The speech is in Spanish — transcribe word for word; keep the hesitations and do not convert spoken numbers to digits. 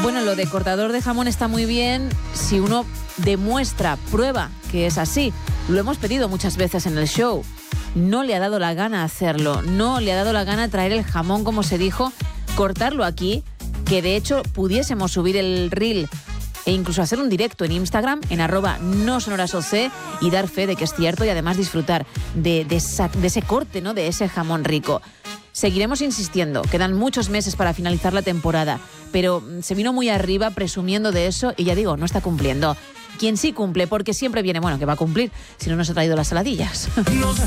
Bueno, lo de cortador de jamón está muy bien si uno demuestra, prueba que es así. Lo hemos pedido muchas veces en el show. No le ha dado la gana hacerlo, no le ha dado la gana traer el jamón, como se dijo, cortarlo aquí, que de hecho pudiésemos subir el reel e incluso hacer un directo en Instagram, en arroba no sonorasoc, y dar fe de que es cierto y además disfrutar de, de, esa, de ese corte, ¿no?, de ese jamón rico. Seguiremos insistiendo, quedan muchos meses para finalizar la temporada, pero se vino muy arriba presumiendo de eso y ya digo, no está cumpliendo. Quien sí cumple, porque siempre viene, bueno, que va a cumplir, si no nos ha traído las saladillas.